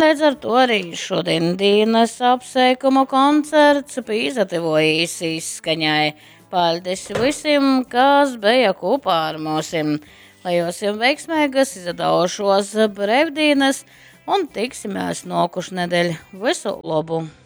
līdz ar to arī šodien dienas apsveikuma koncerts bija izgatavojis izskaņai. Paldies visiem, kas bija kopā ar mums. Lai jums veiksmīgas izdaušos brīvdienas un tiksimies nākošu nedēļu. Visu labu!